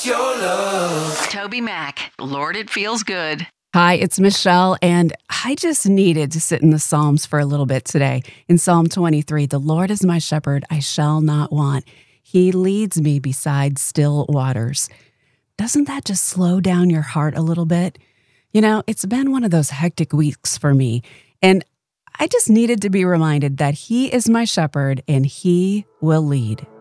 Toby Mac, Lord, it feels good. Hi, it's Michelle, and I just needed to sit in the Psalms for a little bit today. In Psalm 23, the Lord is my shepherd, I shall not want. He leads me beside still waters. Doesn't that just slow down your heart a little bit? You know, it's been one of those hectic weeks for me, and I just needed to be reminded that He is my shepherd and He will lead.